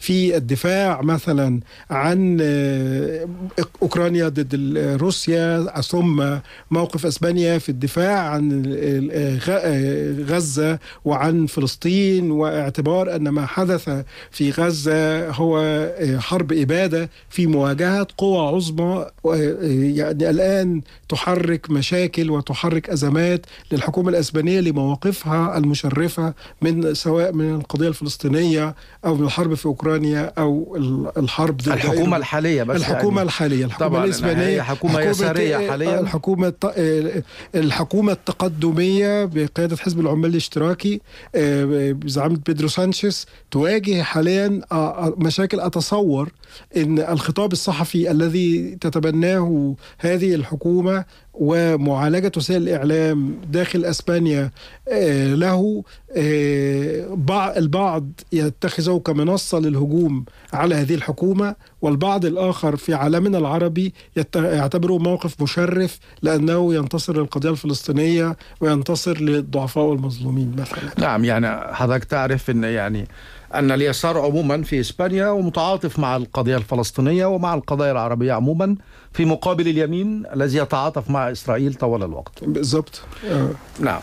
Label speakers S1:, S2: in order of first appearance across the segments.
S1: في الدفاع مثلا عن أوكرانيا ضد روسيا، ثم موقف أسبانيا في الدفاع عن غزة وعن فلسطين، واعتبار أن ما حدث في غزة هو حرب إبادة في مواجهة قوى عظمى يعني الآن تحرك مشاكل وتحرك أزمات للحكومة الأسبانية لمواقفها المشرفة من سواء من القضية الفلسطينية أو من الحرب في أوكرانيا أو الحرب ضد
S2: الحكومة الحالية. بس
S1: الحكومة
S2: يعني
S1: الحالية، الحكومة الإسبانية
S2: حكومة يسارية حاليا.
S1: الحكومة التقدمية بقيادة حزب العمال الاشتراكي بزعامة بيدرو سانشيز تواجه حاليا مشاكل. أتصور أن الخطاب الصحفي الذي تتبناه هذه الحكومة ومعالجة وسائل الإعلام داخل أسبانيا له البعض يتخذه كمنصة للهجوم على هذه الحكومة، والبعض الآخر في عالمنا العربي يعتبره موقف مشرف لأنه ينتصر للقضية الفلسطينية وينتصر للضعفاء والمظلومين مثلا.
S2: نعم، يعني حضرتك تعرف أن اليسار عموما في إسبانيا ومتعاطف مع القضية الفلسطينية ومع القضايا العربية عموما، في مقابل اليمين الذي يتعاطف مع إسرائيل طوال الوقت.
S1: بالضبط.
S2: نعم.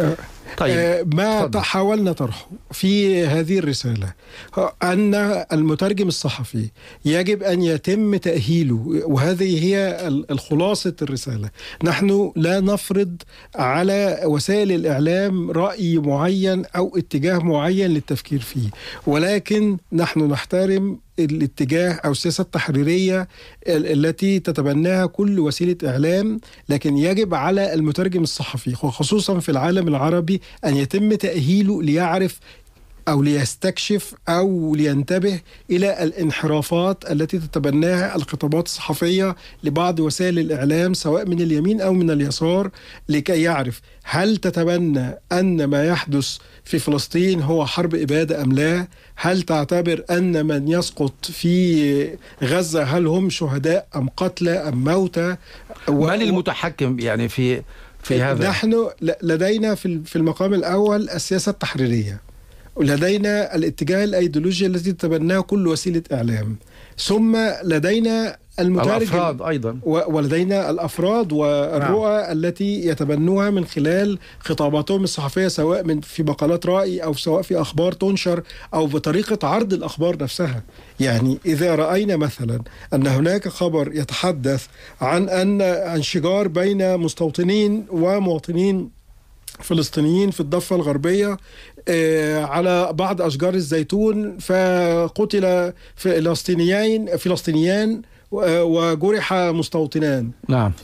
S2: طيب،
S1: ما حاولنا طرحه في هذه الرسالة أن المترجم الصحفي يجب أن يتم تأهيله، وهذه هي الخلاصة الرسالة. نحن لا نفرض على وسائل الإعلام رأي معين أو اتجاه معين للتفكير فيه، ولكن نحن نحترم الاتجاه أو السياسة التحريرية التي تتبناها كل وسيلة إعلام، لكن يجب على المترجم الصحفي خصوصا في العالم العربي أن يتم تأهيله ليعرف أو ليستكشف أو لينتبه إلى الانحرافات التي تتبناها الخطابات الصحفية لبعض وسائل الإعلام سواء من اليمين أو من اليسار، لكي يعرف هل تتبنى أن ما يحدث في فلسطين هو حرب إبادة أم لا؟ هل تعتبر أن من يسقط في غزة هل هم شهداء أم قتلى أم موتى؟
S2: من المتحكم يعني في هذا؟
S1: نحن لدينا في المقام الأول السياسة التحريرية، ولدينا الاتجاه الأيديولوجي الذي تتبناه كل وسيلة إعلام، ثم لدينا
S2: الأفراد أيضا،
S1: ولدينا الأفراد والرؤى التي يتبنوها من خلال خطاباتهم الصحفية سواء في مقالات رأي أو سواء في أخبار تنشر أو بطريقة عرض الأخبار نفسها. يعني إذا رأينا مثلا أن هناك خبر يتحدث عن أن انشجار بين مستوطنين ومواطنين فلسطينيين في الضفة الغربية على بعض أشجار الزيتون فقتل فلسطينيان وجرح مستوطنان.
S2: نعم.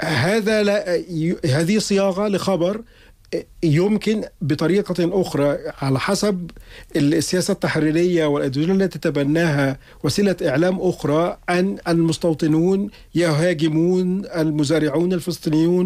S1: هذه صياغة لخبر يمكن بطريقة أخرى على حسب السياسة التحريرية والأيديولوجيا التي تتبناها وسيلة إعلام أخرى أن المستوطنون يهاجمون المزارعون الفلسطينيون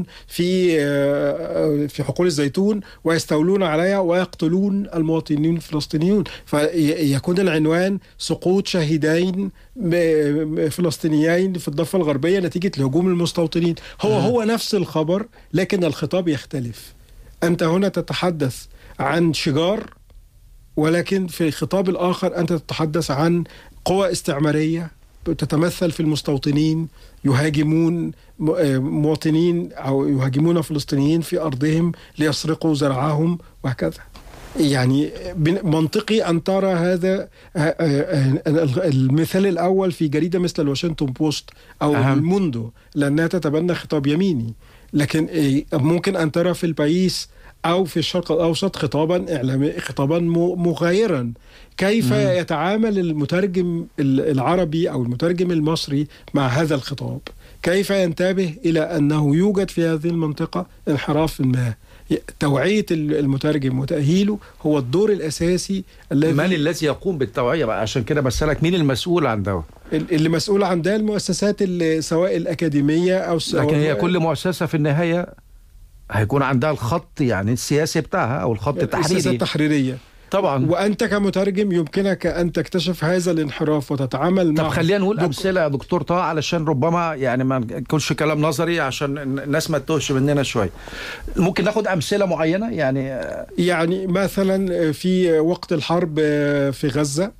S1: في حقول الزيتون ويستولون عليها ويقتلون المواطنين الفلسطينيون، فيكون العنوان سقوط شهيدين فلسطينيين في الضفة الغربية نتيجة لهجوم المستوطنين. هو نفس الخبر لكن الخطاب يختلف. أنت هنا تتحدث عن شجار، ولكن في الخطاب الآخر أنت تتحدث عن قوى استعمارية تتمثل في المستوطنين يهاجمون مواطنين أو يهاجمون فلسطينيين في أرضهم ليسرقوا زرعهم وهكذا. يعني منطقي أن ترى هذا المثال الأول في جريدة مثل الواشنطن بوست أو الموندو لأنها تتبنى خطاب يميني، لكن ممكن أن ترى في البايس أو في الشرق الأوسط خطابا مغايرا. كيف يتعامل المترجم العربي أو المترجم المصري مع هذا الخطاب؟ كيف ينتبه إلى أنه يوجد في هذه المنطقة انحراف ما؟ توعية المترجم وتأهيله هو الدور الأساسي.
S2: من الذي يقوم بالتوعية بقى؟ عشان كده بسألك مين المسؤول عن ده؟
S1: اللي مسؤول عن ده المؤسسات سواء الأكاديمية أو
S2: لكن هي كل مؤسسة في النهاية هيكون عندها الخط يعني السياسي بتاعها أو الخط التحريري.
S1: السياسة التحريرية
S2: طبعا.
S1: وأنت كمترجم يمكنك أن تكتشف هذا الانحراف وتتعامل معه.
S2: طب خلينا نقول أمثلة يا دكتور طه علشان ربما يعني ما نكونش كلام نظري عشان الناس ما تتوهش مننا شوية. ممكن ناخد أمثلة معينة يعني
S1: مثلا في وقت الحرب في غزة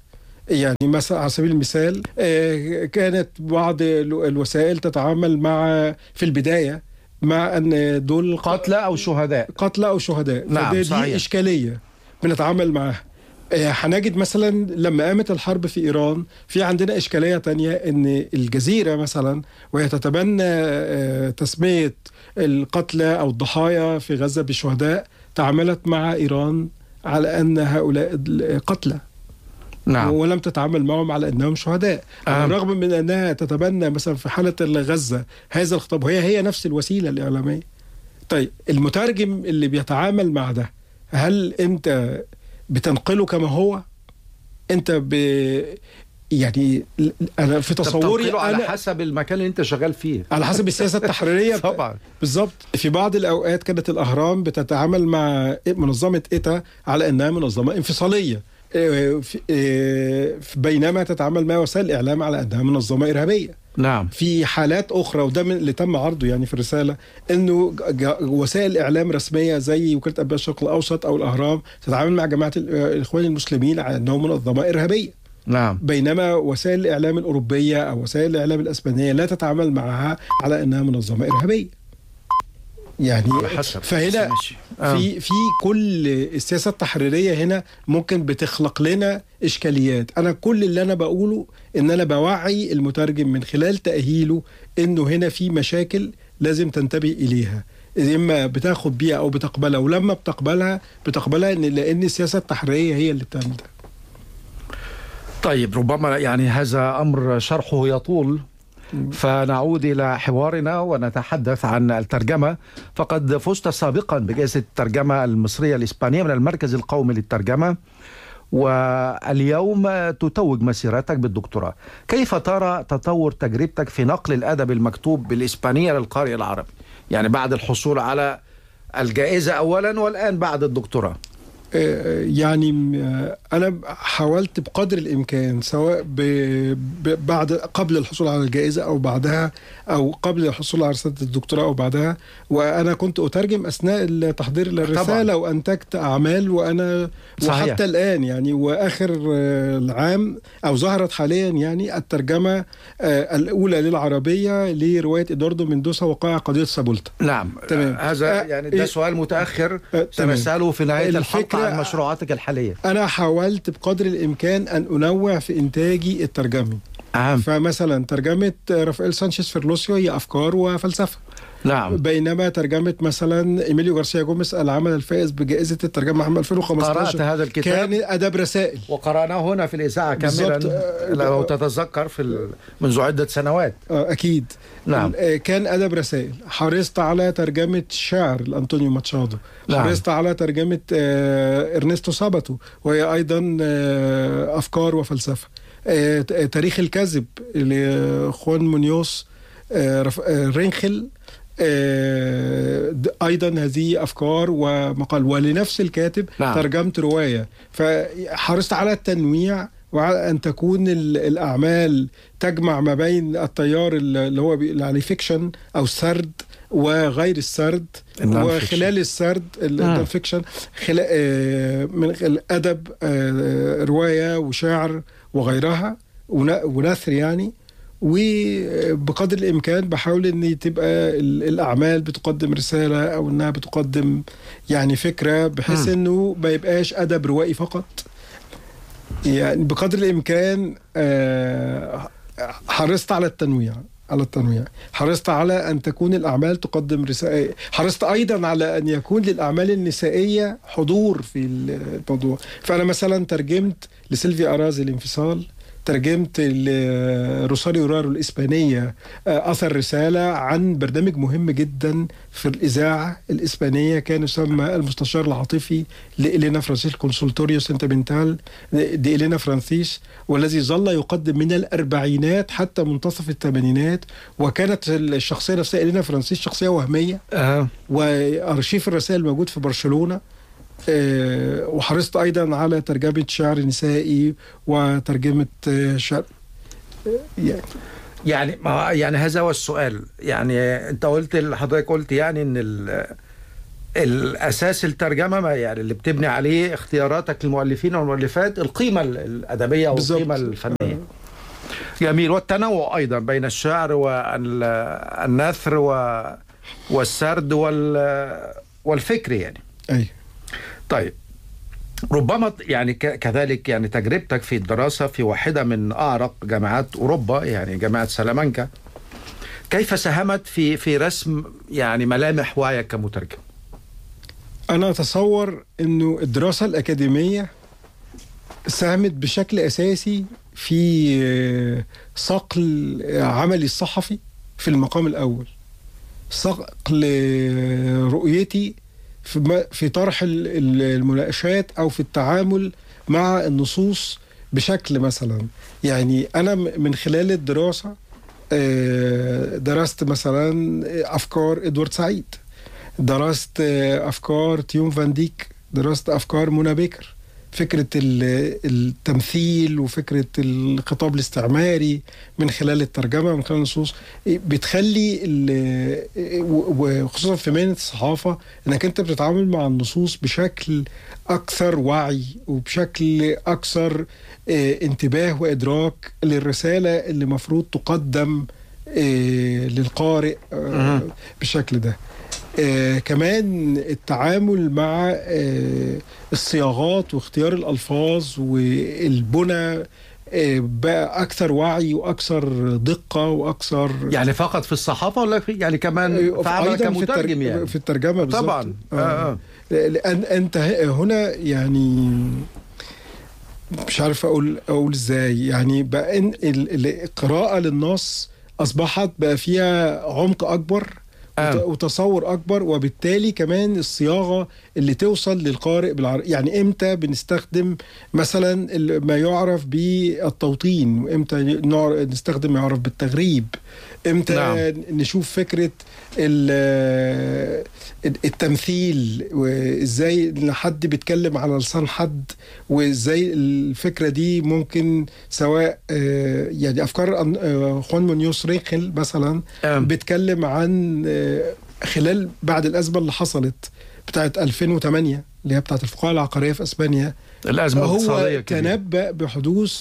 S1: يعني مثلا على سبيل المثال كانت بعض الوسائل تتعامل في البداية مع أن دول
S2: قتلى أو شهداء.
S1: نعم، دي إشكالية بنتعامل معها. هنجد مثلا لما قامت الحرب في إيران في عندنا إشكالية تانية، أن الجزيرة مثلا وهي تتبنى تسمية القتلى أو الضحايا في غزة بالشهداء تعاملت مع إيران على أن هؤلاء قتلى.
S2: نعم.
S1: ولم تتعامل معهم على أنهم شهداء، بالرغم من أنها تتبنى مثلا في حالة غزة هذا الخطاب، وهي نفس الوسيلة الإعلامية. طيب المترجم اللي بيتعامل مع ده، هل أنت بتنقله كما هو؟ أنت يعني أنا في تصوري
S2: على حسب المكان اللي أنت شغال فيه،
S1: على حسب السياسة التحريرية.
S2: طبعا
S1: بالضبط. في بعض الأوقات كانت الأهرام بتتعامل مع منظمة إيتا على أنها منظمة انفصالية، بينما تتعامل مع وسائل الإعلام على أنها منظمة إرهابية.
S2: نعم.
S1: في حالات أخرى، وده اللي تم عرضه يعني في الرسالة، أنه وسائل إعلام رسمية زي وكالة أنباء الشرق الأوسط أو الأهرام تتعامل مع جماعة الإخوان المسلمين على أنهم منظمة إرهابية.
S2: نعم.
S1: بينما وسائل الإعلام الأوروبية أو وسائل الإعلام الأسبانية لا تتعامل معها على أنها منظمة إرهابية. يعني فهنا في كل السياسة التحريرية هنا ممكن بتخلق لنا إشكاليات. أنا كل اللي أنا بقوله إن أنا بوعي المترجم من خلال تأهيله إنه هنا في مشاكل لازم تنتبه إليها، إما بتاخد بيها أو بتقبلها، ولما بتقبلها لأن السياسة التحريرية هي اللي بتعمل ده.
S2: طيب ربما يعني هذا أمر شرحه يطول، فنعود إلى حوارنا ونتحدث عن الترجمة. فقد فزت سابقا بجائزة الترجمة المصرية الإسبانية من المركز القومي للترجمة، واليوم تتوج مسيرتك بالدكتوراه. كيف ترى تطور تجربتك في نقل الأدب المكتوب بالإسبانية للقارئ العربي، يعني بعد الحصول على الجائزة أولا والآن بعد الدكتوراه؟
S1: يعني أنا حاولت بقدر الإمكان، سواء قبل الحصول على الجائزة أو بعدها، أو قبل الحصول على رسالة الدكتوراه أو بعدها، وأنا كنت أترجم أثناء تحضير الرسالة طبعا. وأنتجت أعمال وأنا صحيح. وحتى الآن يعني، وآخر العام أو ظهرت حاليا يعني الترجمة الأولى للعربية لرواية إدواردو مندوسا وقائع قضية سابولتا.
S2: نعم. تمام. هذا يعني ده سؤال متأخر سنسأله في نهاية الحلقة عن مشروعاتك الحالية.
S1: أنا حاولت بقدر الإمكان أن أنوع في إنتاجي الترجمي. فمثلا ترجمة رافائيل سانشيز فيرلوسيو هي أفكار وفلسفة.
S2: نعم.
S1: بينما ترجمة مثلا إيميليو غارسيا جوميز العمل الفائز بجائزة الترجمة عام 2015
S2: قرأت هذا الكتاب،
S1: كان أدب رسائل،
S2: وقرأناه هنا في الإذاعة كاملا لو تتذكر منذ عدة سنوات.
S1: أكيد.
S2: نعم.
S1: كان أدب رسائل. حرصت على ترجمة شعر لأنطونيو ماتشادو. نعم. حرصت على ترجمة إرنستو ساباتو وهي أيضا أفكار وفلسفة. تاريخ الكذب لخوان مونيوس رينخل أيضا هذه أفكار ومقال. ولنفس الكاتب نعم. ترجمت رواية. فحرصت على التنويع وعلى أن تكون الأعمال تجمع ما بين التيار اللي هو عليه فيكشن أو سرد وغير السرد، وخلال السرد الفيكشن من الأدب رواية وشعر وغيرها ونثر يعني. وبقدر الإمكان بحاول أن تبقى الأعمال بتقدم رسالة أو أنها بتقدم يعني فكرة، بحيث أنه ما يبقاش أدب روائي فقط. يعني بقدر الإمكان حرصت على التنويع. حرصت على أن تكون الأعمال تقدم رسالة. حرصت أيضا على أن يكون للأعمال النسائية حضور في الموضوع. فأنا مثلا ترجمت لسيلفيا أرازي الانفصال، ترجمت لروساريو رارو الإسبانية أثر رسالة عن برنامج مهم جدا في الإذاعة الإسبانية كان يسمى المستشار العاطفي لإلينا فرانسيس كونسولتوريو سنتامنتال دي إلينا فرانسيس، والذي ظل يقدم من الأربعينات حتى منتصف الثمانينات. وكانت الشخصية نفسها إلينا فرانسيس شخصية وهمية. وأرشيف الرسائل موجود في برشلونة. وحرصت أيضا على ترجمة شعر نسائي وترجمة شعر يعني
S2: هذا هو السؤال. يعني أنت حضرتك قلت يعني إن الأساس الترجمة يعني اللي بتبني عليه اختياراتك للمؤلفين والمؤلفات القيمة الأدبية والقيمة الفنية. جميل. والتنوع أيضا بين الشعر والنثر والسرد والفكر يعني.
S1: أي.
S2: طيب ربما يعني كذلك يعني تجربتك في الدراسة في واحدة من أعرق جامعات أوروبا يعني جامعة سلامانكا، كيف ساهمت في رسم يعني ملامح وعيك كمترجم؟
S1: أنا أتصور أنه الدراسة الأكاديمية ساهمت بشكل أساسي في صقل عملي الصحفي في المقام الأول، صقل رؤيتي في طرح المناقشات أو في التعامل مع النصوص بشكل مثلا. يعني أنا من خلال الدراسة درست مثلا أفكار إدوارد سعيد، درست أفكار تيوم فان ديك، درست أفكار منى بيكر، فكرة التمثيل وفكرة الخطاب الاستعماري من خلال الترجمة من خلال النصوص، بتخلي وخصوصا في مهنة الصحافة انك انت بتتعامل مع النصوص بشكل اكثر وعي وبشكل اكثر انتباه وادراك للرسالة اللي مفروض تقدم للقارئ بالشكل ده. كمان التعامل مع الصياغات واختيار الألفاظ والبنى بقى أكثر وعي وأكثر دقة وأكثر
S2: يعني فقط في الصحافة ولا يعني كمان في عملك كمترجم يعني؟
S1: في الترجمة بالضبط
S2: طبعا.
S1: لأن أنت هنا يعني مش عارف أقول إزاي، يعني بقى القراءة للنص أصبحت بقى فيها عمق أكبر وتصور أكبر، وبالتالي كمان الصياغة اللي توصل للقارئ يعني إمتى بنستخدم مثلا ما يعرف بالتوطين، وإمتى نستخدم ما يعرف بالتغريب، إمتى نشوف فكرة التمثيل وإزاي حد بيتكلم على لسان حد، وإزاي الفكرة دي ممكن سواء يعني أفكار خوان مونيوس ريخل مثلا بيتكلم عن خلال بعد الأزمة اللي حصلت بتاعة 2008 اللي هي بتاعة الفقاعة العقارية في أسبانيا،
S2: الأزمة الاقتصادية
S1: هو تنبأ بحدوث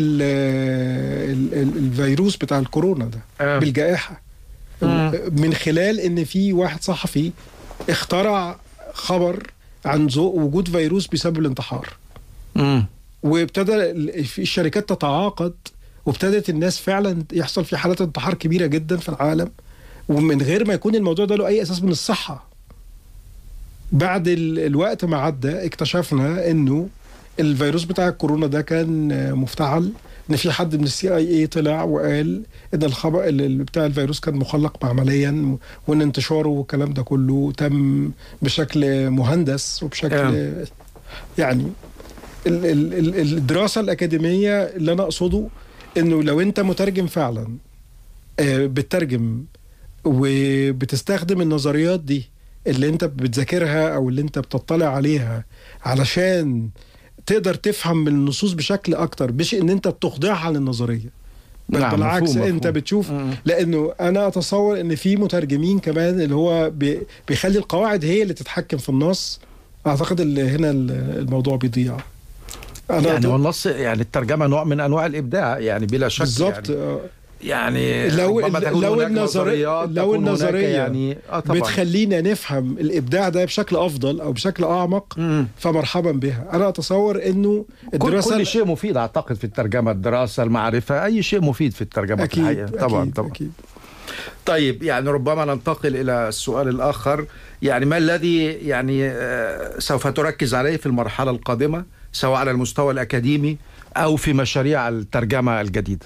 S1: الفيروس بتاع الكورونا ده بالجائحة من خلال ان في واحد صحفي اخترع خبر عن وجود فيروس بسبب الانتحار. وابتدى الشركات تتعاقد، وابتدت الناس فعلا يحصل في حالات انتحار كبيرة جدا في العالم، ومن غير ما يكون الموضوع ده له اي اساس من الصحة. بعد الوقت ما عدى اكتشفنا انه الفيروس بتاع الكورونا ده كان مفتعل، ان في حد من CIA طلع وقال ان الخبر بتاع الفيروس كان مخلق معمليا، وان انتشاره والكلام ده كله تم بشكل مهندس وبشكل يعني الدراسة الأكاديمية اللي أنا أقصده انه لو انت مترجم فعلا بتترجم وبتستخدم النظريات دي اللي انت بتذاكرها او اللي انت بتطلع عليها علشان تقدر تفهم من النصوص بشكل اكتر، مش ان انت بتخضعها للنظريه. بالعكس مفهوم انت بتشوف لانه انا اتصور ان في مترجمين كمان اللي هو بيخلي القواعد هي اللي تتحكم في النص. اعتقد اللي هنا الموضوع بيضيع.
S2: يعني والنص يعني الترجمه نوع من انواع الابداع يعني بلا شك
S1: بالظبط.
S2: يعني
S1: لو النظريه
S2: يعني
S1: بتخلينا نفهم الابداع ده بشكل افضل او بشكل اعمق فمرحبا بها. انا اتصور انه الدراسه
S2: كل شيء مفيد اعتقد في الترجمه، الدراسه، المعرفه، اي شيء مفيد في الترجمه
S1: أكيد
S2: الحقيقه. طبعا
S1: أكيد
S2: طبعا
S1: أكيد.
S2: طيب يعني ربما ننتقل الى السؤال الاخر، يعني ما الذي يعني سوف تركز عليه في المرحله القادمه سواء على المستوى الاكاديمي او في مشاريع الترجمه الجديده؟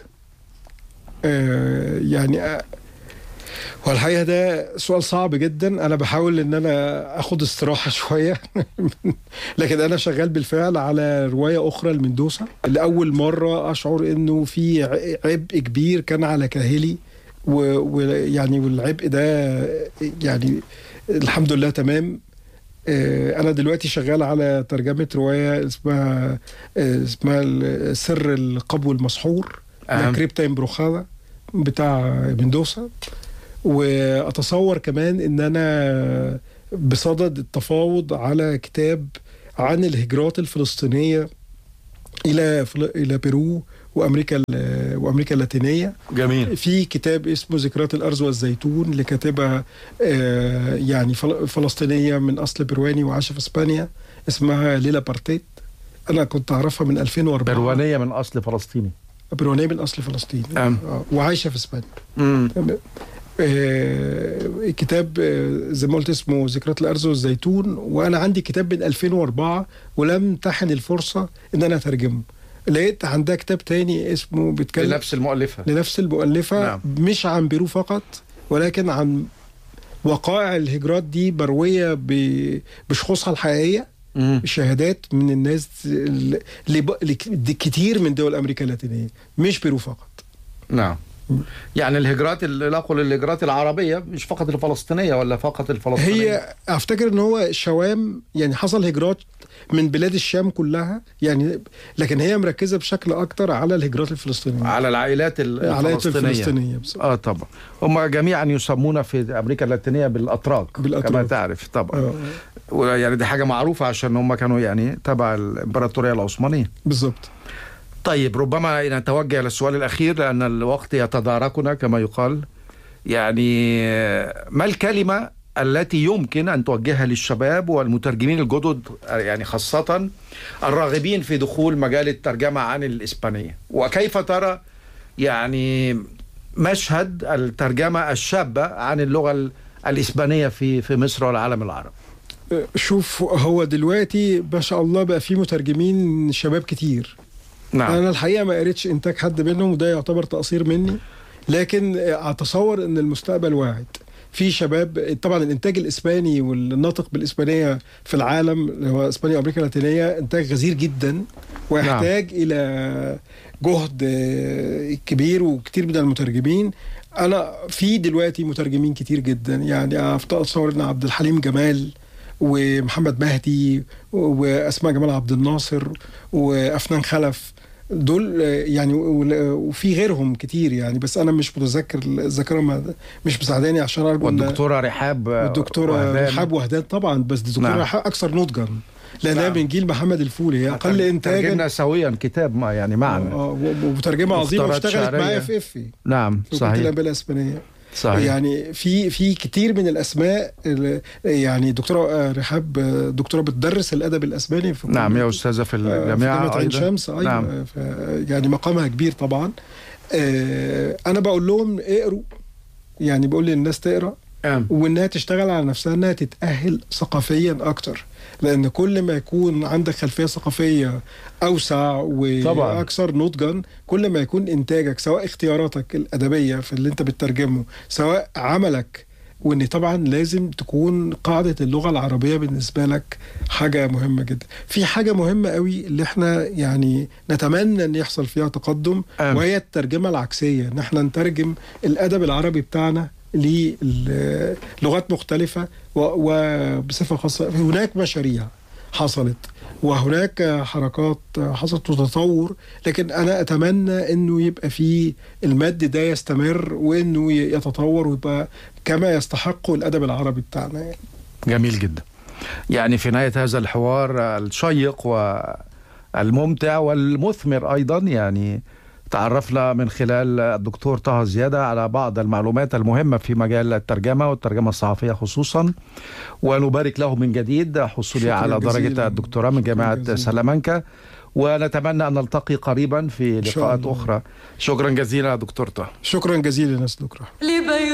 S1: يعني والحقيقة ده سؤال صعب جدا. أنا بحاول إن أنا أخد استراحة شوية لكن أنا شغال بالفعل على رواية أخرى لمندوسا. لأول مرة أشعر إنه في عبء كبير كان على كاهلي، ويعني والعبء ده يعني الحمد لله تمام. أنا دلوقتي شغال على ترجمة رواية اسمها سر القبو المسحور كريبتا امبروخادا بتاع مندوسا. واتصور كمان ان انا بصدد التفاوض على كتاب عن الهجرات الفلسطينية إلى بيرو وأمريكا اللاتينية.
S2: جميل.
S1: في كتاب اسمه ذكريات الأرز والزيتون لكاتبة يعني فلسطينية من أصل برواني وعاش في إسبانيا، اسمها ليلا بارتيت. أنا كنت أعرفها من 2004.
S2: بروانية من أصل فلسطيني.
S1: برونية من أصل فلسطيني وعايشة في إسبانيا. كتاب زي ما قلت اسمه ذكريات الأرز والزيتون، وأنا عندي كتاب من 2004 ولم تحن الفرصة إن أنا أترجمه. لقيت عندها كتاب تاني اسمه بيتكلم لنفس المؤلفة نعم. مش عن بيرو فقط، ولكن عن وقائع الهجرات دي مروية بشخوصها الحقيقية، شهادات من الناس كتير من دول أمريكا اللاتينية، مش بيرو فقط.
S2: نعم. يعني الهجرات الهجرات العربية مش فقط الفلسطينية ولا فقط الفلسطينية؟
S1: هي أفتكر إن هو الشوام، يعني حصل هجرات من بلاد الشام كلها يعني، لكن هي مركزة بشكل أكتر على الهجرات الفلسطينية،
S2: على العائلات الفلسطينية. طبعا هم جميعا يسمون في أمريكا اللاتينية بالأتراك كما تعرف طبعا. يعني دي حاجة معروفة عشان هم كانوا يعني تبع الإمبراطورية العثمانية.
S1: بالضبط.
S2: طيب ربما نتوجه للسؤال الأخير لأن الوقت يتداركنا كما يقال. يعني ما الكلمة التي يمكن أن توجهها للشباب والمترجمين الجدد، يعني خاصة الراغبين في دخول مجال الترجمة عن الإسبانية، وكيف ترى يعني مشهد الترجمة الشابة عن اللغة الإسبانية في مصر والعالم العربي؟
S1: شوف، هو دلوقتي ما شاء الله بقى في مترجمين شباب كتير. نعم. أنا الحقيقة ما قريتش إنتاج حد منهم، وده يعتبر تقصير مني، لكن أتصور إن المستقبل واعد. في شباب طبعا. الإنتاج الإسباني والناطق بالإسبانية في العالم اللي هو إسبانيا وأمريكا اللاتينية إنتاج غزير جدا، ويحتاج نعم. إلى جهد كبير وكتير من المترجمين. أنا في دلوقتي مترجمين كتير جدا، يعني أتصور إن عبد الحليم جمال ومحمد مهدي وأسماء جمال عبد الناصر وأفنان خلف، دول يعني، وفي غيرهم كتير يعني، بس أنا مش متذكر، الذاكرة مش مساعداني عشان أرجو.
S2: والدكتورة رحاب
S1: وهدان طبعا، بس الدكتورة نعم. رحاب أكثر نضجا لأنها من جيل محمد الفولي، هي أقل إنتاجا.
S2: ترجمنا سويا كتاب يعني معنا
S1: ومترجمة عظيمة واشتغلت معايا في إفي.
S2: نعم صحيح.
S1: الكتاب الإسبانية
S2: صحيح.
S1: يعني في كتير من الأسماء، يعني دكتورة رحاب دكتورة بتدرس الأدب الأسباني في
S2: نعم يا أستاذة في الجامعة
S1: عين شمس. أيوة نعم. يعني مقامها كبير طبعا. أنا بقول لهم اقروا، يعني بقول للناس تقرأ وإنها تشتغل على نفسها، إنها تتأهل ثقافيا أكتر، لأن كل ما يكون عندك خلفية ثقافية أوسع وأكثر نضجا، كل ما يكون إنتاجك سواء اختياراتك الأدبية في اللي أنت بتترجمه سواء عملك، وإن طبعا لازم تكون قاعدة اللغة العربية بالنسبة لك حاجة مهمة جدا. في حاجة مهمة قوي اللي احنا يعني نتمنى أن يحصل فيها تقدم، وهي الترجمة العكسية، ان احنا نترجم الأدب العربي بتاعنا للغات مختلفة وبصفة خاصة. هناك مشاريع حصلت وهناك حركات حصلت وتطور، لكن أنا أتمنى أنه يبقى فيه المد ده يستمر، وأنه يتطور ويبقى كما يستحق الأدب العربي بتاعنا يعني.
S2: جميل جدا. يعني في نهاية هذا الحوار الشيق والممتع والمثمر أيضا، يعني تعرفنا من خلال الدكتور طه زيادة على بعض المعلومات المهمة في مجال الترجمة والترجمة الصحفية خصوصا، ونبارك له من جديد حصوله على درجة الدكتوراه من جامعة سلامانكا، ونتمنى أن نلتقي قريبا في لقاءات أخرى. شكرا جزيلا دكتور طه.
S1: شكرا جزيلا يا دكتور.